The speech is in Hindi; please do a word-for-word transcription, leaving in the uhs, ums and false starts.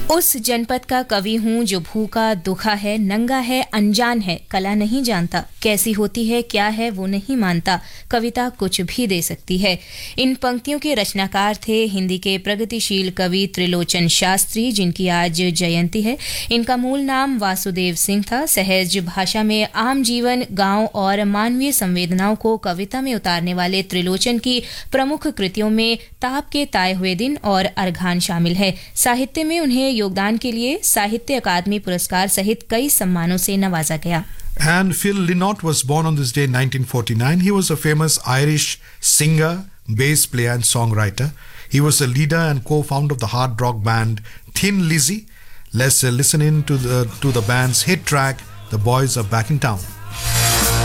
उस जनपद का कवि हूँ जो भूखा दुखा है, नंगा है, अनजान है, कला नहीं जानता, कैसी होती है क्या है वो नहीं मानता, कविता कुछ भी दे सकती है। इन पंक्तियों के रचनाकार थे हिंदी के प्रगतिशील कवि त्रिलोचन शास्त्री, जिनकी आज जयंती है। इनका मूल नाम वासुदेव सिंह था। सहज भाषा में आम जीवन, गांव और मानवीय संवेदनाओं को कविता में उतारने वाले त्रिलोचन की प्रमुख कृतियों में ताप के ताए हुए दिन और अर्घान शामिल है। साहित्य में उन्हें योगदान के लिए साहित्य अकादमी पुरस्कार सहित कई सम्मानों से नवाजा गया। And Phil Lynott was born on this day in nineteen forty-nine. He was a famous Irish singer, bass player and songwriter. He was a leader and co-founder of the hard rock band Thin Lizzy. Let's uh, listen in to the to the band's hit track, The Boys Are Back in Town.